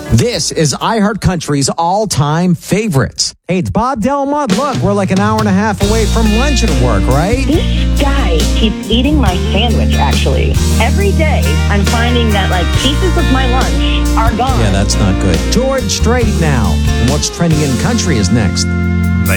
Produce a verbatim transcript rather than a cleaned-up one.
This is iHeartCountry's all-time favorites. Hey, it's Bob Delmont. Look, we're like an hour and a half away from lunch at work, right? This guy keeps eating my sandwich, actually. Every day, I'm finding that, like, pieces of my lunch are gone. Yeah, that's not good. George Strait now. And what's trending in country is next.